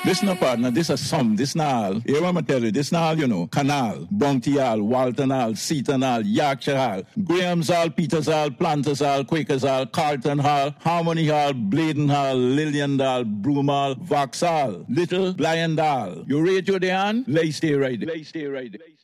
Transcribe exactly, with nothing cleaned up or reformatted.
This no partner, this a sum, this na all. Here I'm tell you, this na all, you know. Canal, Bounty Hall, Walton Hall, Seaton Hall, Yorkshire Hall, Graham's Hall, Peters Hall, Planters Hall, Quakers Hall, Carlton Hall, Harmony Hall, Bladen Hall, Lillian Hall, Broom Hall, Vauxhall, Little, Blind Hall. You rate your day on? Lay stay right there. Lay stay right there.